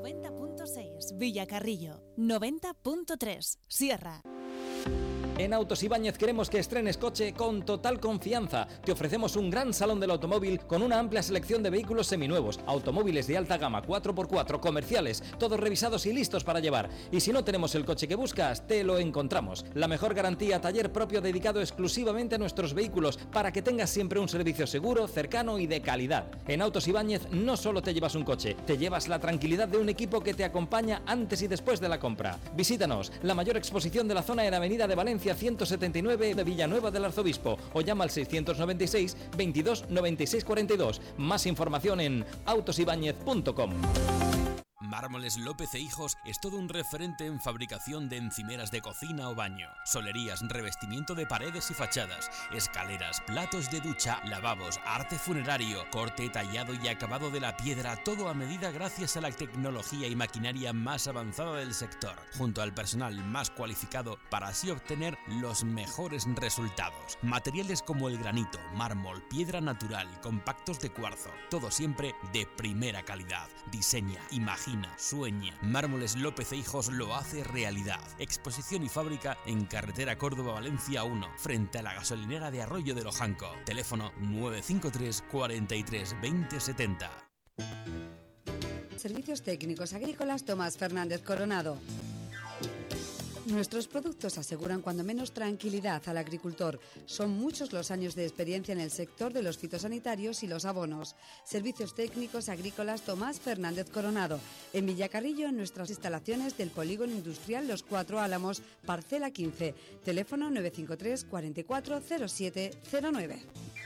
90.6 Villacarrillo, 90.3 Sierra. En Autos Ibáñez queremos que estrenes coche con total confianza. Te ofrecemos un gran salón del automóvil con una amplia selección de vehículos seminuevos, automóviles de alta gama 4x4, comerciales, todos revisados y listos para llevar. Y si no tenemos el coche que buscas, te lo encontramos. La mejor garantía, taller propio dedicado exclusivamente a nuestros vehículos para que tengas siempre un servicio seguro, cercano y de calidad. En Autos Ibáñez no solo te llevas un coche, te llevas la tranquilidad de un equipo que te acompaña antes y después de la compra. Visítanos, la mayor exposición de la zona en Avenida de Valencia 179 de Villanueva del Arzobispo, o llama al 696 22 96 42. Más información en autosibáñez.com. Mármoles López e Hijos es todo un referente en fabricación de encimeras de cocina o baño, solerías, revestimiento de paredes y fachadas, escaleras, platos de ducha, lavabos, arte funerario, corte, tallado y acabado de la piedra, todo a medida gracias a la tecnología y maquinaria más avanzada del sector, junto al personal más cualificado para así obtener los mejores resultados. Materiales como el granito, mármol, piedra natural, compactos de cuarzo, todo siempre de primera calidad. Diseña, imagina, sueña. Mármoles López e Hijos lo hace realidad. Exposición y fábrica en carretera Córdoba-Valencia 1, frente a la gasolinera de Arroyo de Lojanco. Teléfono 953 43 20 70. Servicios técnicos agrícolas Tomás Fernández Coronado. Nuestros productos aseguran cuando menos tranquilidad al agricultor. Son muchos los años de experiencia en el sector de los fitosanitarios y los abonos. Servicios técnicos agrícolas Tomás Fernández Coronado. En Villacarrillo, en nuestras instalaciones del Polígono Industrial Los Cuatro Álamos, parcela 15. Teléfono 953 44 07 09.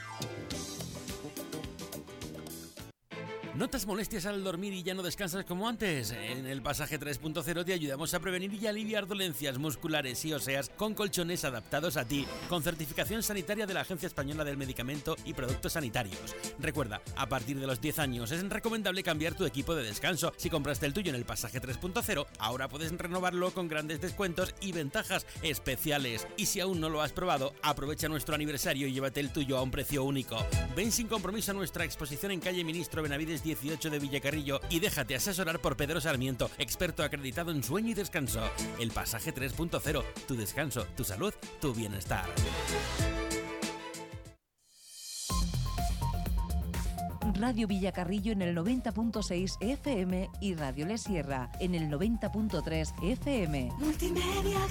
¿Notas molestias al dormir y ya no descansas como antes? En el Pasaje 3.0 te ayudamos a prevenir y aliviar dolencias musculares y óseas con colchones adaptados a ti, con certificación sanitaria de la Agencia Española del Medicamento y Productos Sanitarios. Recuerda, a partir de los 10 años es recomendable cambiar tu equipo de descanso. Si compraste el tuyo en el Pasaje 3.0, ahora puedes renovarlo con grandes descuentos y ventajas especiales. Y si aún no lo has probado, aprovecha nuestro aniversario y llévate el tuyo a un precio único. Ven sin compromiso a nuestra exposición en calle Ministro Benavides 18 de Villacarrillo y déjate asesorar por Pedro Sarmiento, experto acreditado en sueño y descanso. El Pasaje 3.0, tu descanso, tu salud, tu bienestar. Radio Villacarrillo en el 90.6 FM y Radio Le Sierra en el 90.3 FM. Multimedia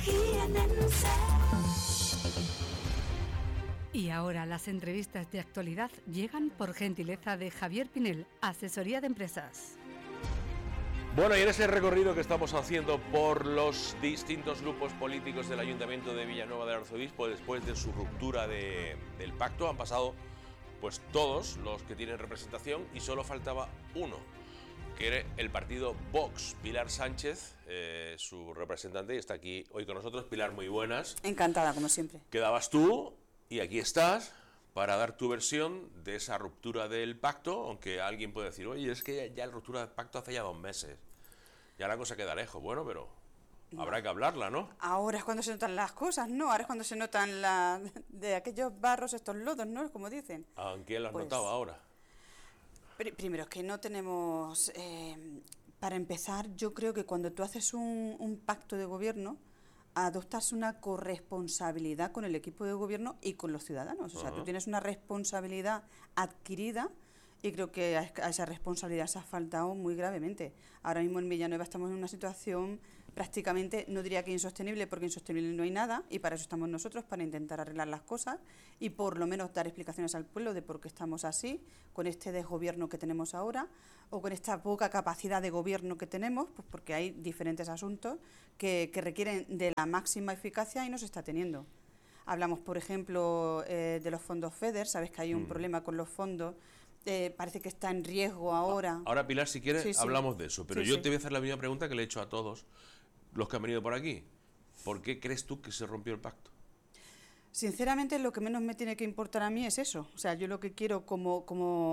Y ahora las entrevistas de actualidad llegan por gentileza de Javier Pinel, Asesoría de Empresas. Bueno, y en ese recorrido que estamos haciendo por los distintos grupos políticos del Ayuntamiento de Villanueva del Arzobispo, después de su ruptura del pacto, han pasado pues todos los que tienen representación y solo faltaba uno, que era el partido Vox. Pilar Sánchez, su representante, y está aquí hoy con nosotros. Pilar, muy buenas. Encantada, como siempre. Quedabas tú y aquí estás para dar tu versión de esa ruptura del pacto, aunque alguien puede decir, oye, es que ya la ruptura del pacto hace ya 2 meses, ya la cosa queda lejos. Bueno, pero habrá que hablarla, ¿no? Ahora es cuando se notan las cosas, ¿no? Ahora es cuando se notan de aquellos barros, estos lodos, ¿no? Como dicen. ¿A quién lo has notado ahora? Primero, es que no tenemos... para empezar, yo creo que cuando tú haces un pacto de gobierno, adoptas una corresponsabilidad con el equipo de gobierno y con los ciudadanos. O sea, tú tienes una responsabilidad adquirida y creo que a esa responsabilidad se ha faltado muy gravemente. Ahora mismo en Villanueva estamos en una situación prácticamente, no diría que insostenible, porque insostenible no hay nada, y para eso estamos nosotros, para intentar arreglar las cosas y por lo menos dar explicaciones al pueblo de por qué estamos así, con este desgobierno que tenemos ahora, o con esta poca capacidad de gobierno que tenemos, pues porque hay diferentes asuntos que requieren de la máxima eficacia y no se está teniendo. Hablamos, por ejemplo, de los fondos FEDER, sabes que hay un problema con los fondos. Parece que está en riesgo ahora. Ahora, Pilar, si quieres, hablamos de eso. Pero yo te voy a hacer la misma pregunta que le he hecho a todos los que han venido por aquí. ¿Por qué crees tú que se rompió el pacto? Sinceramente, lo que menos me tiene que importar a mí es eso. O sea, yo lo que quiero como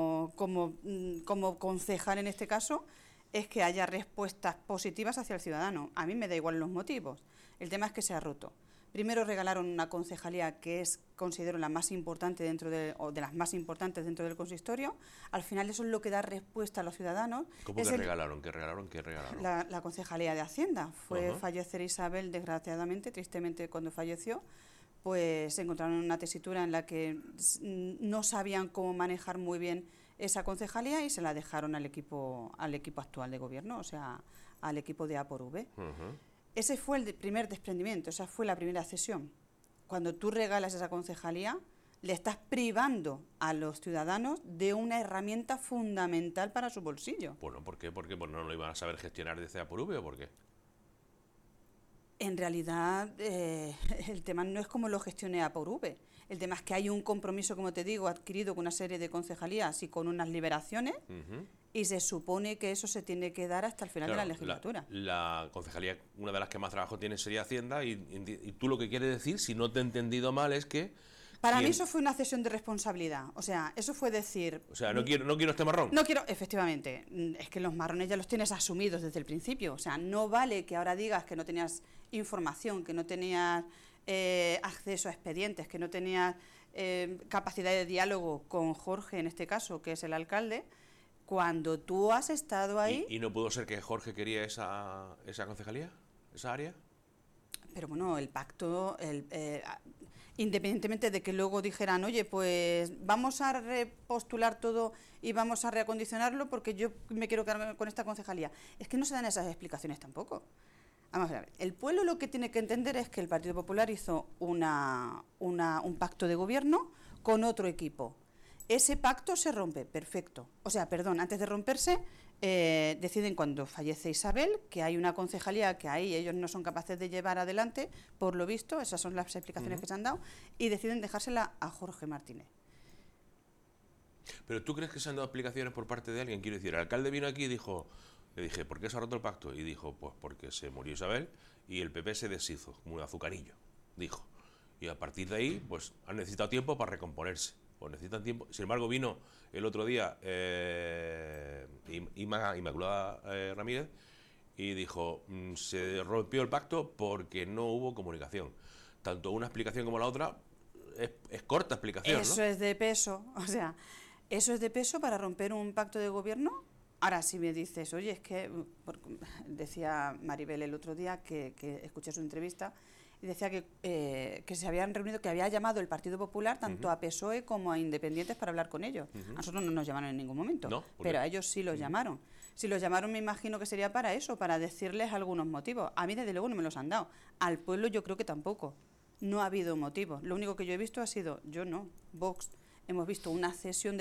concejal en este caso es que haya respuestas positivas hacia el ciudadano. A mí me da igual los motivos. El tema es que se ha roto. Primero regalaron una concejalía que es, considero, la más importante o de las más importantes dentro del consistorio. Al final eso es lo que da respuesta a los ciudadanos. ¿Cómo que regalaron? ¿Qué regalaron? ¿Qué regalaron? La concejalía de Hacienda. Fue fallecer Isabel, desgraciadamente, tristemente, cuando falleció, pues se encontraron en una tesitura en la que no sabían cómo manejar muy bien esa concejalía y se la dejaron al equipo actual de gobierno, o sea, al equipo de A por V. Ese fue el primer desprendimiento, esa fue la primera cesión. Cuando tú regalas esa concejalía, le estás privando a los ciudadanos de una herramienta fundamental para su bolsillo. Bueno, ¿por qué? ¿Porque no lo iban a saber gestionar desde A por V o por qué? En realidad, el tema no es cómo lo gestione A por V. El tema es que hay un compromiso, como te digo, adquirido con una serie de concejalías y con unas liberaciones, y se supone que eso se tiene que dar hasta el final de la legislatura. La concejalía, una de las que más trabajo tiene sería Hacienda, y tú lo que quieres decir, si no te he entendido mal, es que... Para mí eso fue una cesión de responsabilidad. O sea, eso fue decir... O sea, no quiero este marrón. No quiero, efectivamente. Es que los marrones ya los tienes asumidos desde el principio. O sea, no vale que ahora digas que no tenías información, que no tenías acceso a expedientes, que no tenías capacidad de diálogo con Jorge, en este caso, que es el alcalde, cuando tú has estado ahí... ¿Y no pudo ser que Jorge quería esa concejalía, esa área? Pero bueno, el pacto... independientemente de que luego dijeran, oye, pues vamos a repostular todo y vamos a reacondicionarlo porque yo me quiero quedar con esta concejalía. Es que no se dan esas explicaciones tampoco. Vamos a ver, el pueblo lo que tiene que entender es que el Partido Popular hizo un pacto de gobierno con otro equipo. Ese pacto se rompe, perfecto. O sea, perdón, antes de romperse, deciden cuando fallece Isabel que hay una concejalía que ahí ellos no son capaces de llevar adelante, por lo visto, esas son las explicaciones que se han dado, y deciden dejársela a Jorge Martínez. ¿Pero tú crees que se han dado explicaciones por parte de alguien? Quiero decir, el alcalde vino aquí y dijo, le dije, ¿por qué se ha roto el pacto? Y dijo, pues porque se murió Isabel y el PP se deshizo, como un azucarillo, dijo. Y a partir de ahí, pues han necesitado tiempo para recomponerse. O necesitan tiempo. Sin embargo, vino el otro día Inmaculada Ramírez y dijo, se rompió el pacto porque no hubo comunicación. Tanto una explicación como la otra es corta explicación, Eso ¿no? es de peso, o sea, eso es de peso para romper un pacto de gobierno. Ahora, si me dices, oye, es que, decía Maribel el otro día que escuché su entrevista, y decía que se habían reunido, que había llamado el Partido Popular tanto a PSOE como a Independientes para hablar con ellos. A nosotros no nos llamaron en ningún momento, no, pero a ellos sí los llamaron. Si los llamaron, me imagino que sería para eso, para decirles algunos motivos. A mí, desde luego, no me los han dado. Al pueblo yo creo que tampoco. No ha habido motivos. Lo único que yo he visto ha sido, yo no, Vox, hemos visto una cesión de